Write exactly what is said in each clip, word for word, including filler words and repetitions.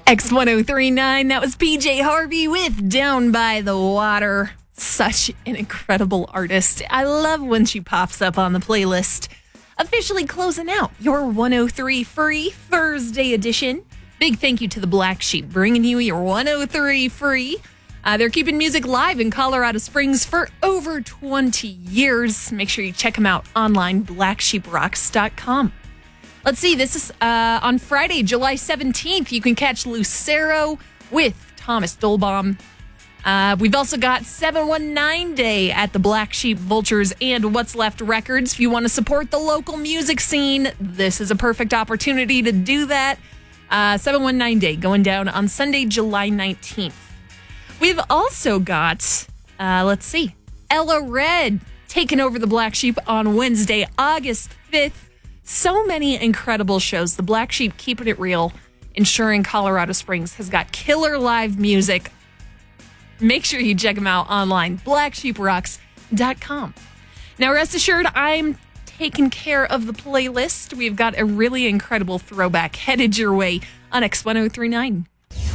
X ten thirty-nine, that was P J Harvey with Down by the Water. Such an incredible artist. I love when she pops up on the playlist. Officially closing out your one oh three Free Thursday edition. Big thank you to the Black Sheep bringing you your one oh three Free. Uh, they're keeping music live in Colorado Springs for over twenty years. Make sure you check them out online, black sheep rocks dot com. Let's see, this is uh, on Friday, July seventeenth. You can catch Lucero with Thomas Dolbaum. Uh, we've also got seven nineteen Day at the Black Sheep Vultures and What's Left Records. If you want to support the local music scene, this is a perfect opportunity to do that. Uh, seven nineteen Day going down on Sunday, July nineteenth. We've also got, uh, let's see, Ella Red taking over the Black Sheep on Wednesday, August fifth. So many incredible shows. The Black Sheep keeping it real, ensuring Colorado Springs has got killer live music. Make sure you check them out online, black sheep rocks dot com. Now, rest assured, I'm taking care of the playlist. We've got a really incredible throwback headed your way on X ten thirty-nine.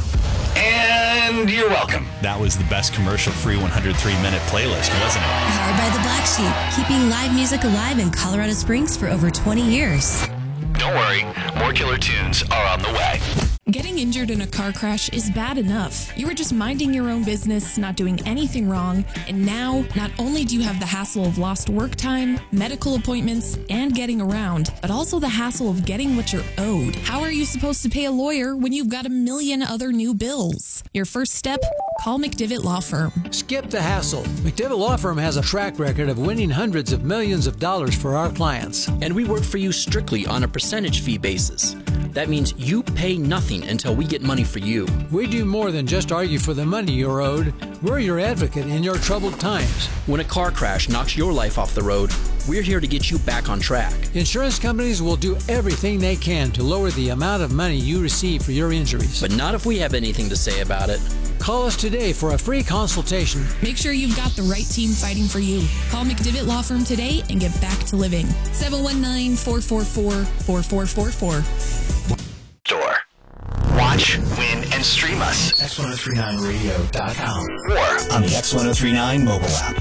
And you're welcome. That was the best commercial-free one hundred three minute playlist, wasn't it? Powered by the Black Sheep, keeping live music alive in Colorado Springs for over twenty years. Don't worry, more killer tunes are on the way. Getting injured in a car crash is bad enough. You were just minding your own business, not doing anything wrong, and now not only do you have the hassle of lost work time, medical appointments, and getting around, but also the hassle of getting what you're owed. How are you supposed to pay a lawyer when you've got a million other new bills? Your first step? Call McDivitt Law Firm. Skip the hassle. McDivitt Law Firm has a track record of winning hundreds of millions of dollars for our clients. And we work for you strictly on a percentage fee basis. That means you pay nothing until we get money for you. We do more than just argue for the money you're owed. We're your advocate in your troubled times. When a car crash knocks your life off the road, we're here to get you back on track. Insurance companies will do everything they can to lower the amount of money you receive for your injuries. But not if we have anything to say about it. Call us today for a free consultation. Make sure you've got the right team fighting for you. Call McDivitt Law Firm today and get back to living. seven one nine, four four four, four four four four. Door. Watch, win, and stream us. X ten thirty-nine radio dot com or on the X ten thirty-nine mobile app.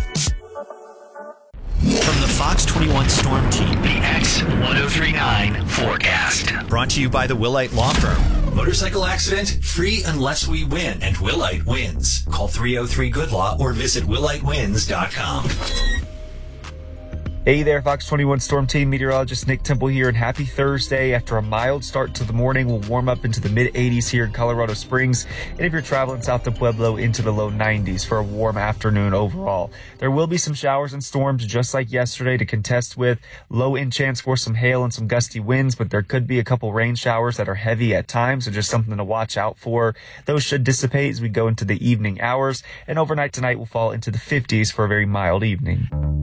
From the Fox twenty-one Storm Team, The X ten thirty-nine Forecast. brought to you by the Willite Law Firm. Motorcycle accident, free unless we win, and Willite wins. Call three oh three good law or visit willite wins dot com. Hey there, Fox twenty-one Storm Team meteorologist Nick Temple here, and happy Thursday. After a mild start to the morning, we'll warm up into the mid eighties here in Colorado Springs, and if you're traveling south to Pueblo, into the low nineties for a warm afternoon overall. There will be some showers and storms just like yesterday to contest with. Low in chance for some hail and some gusty winds, but there could be a couple rain showers that are heavy at times, so just something to watch out for. Those should dissipate as we go into the evening hours, and overnight tonight will fall into the fifties for a very mild evening.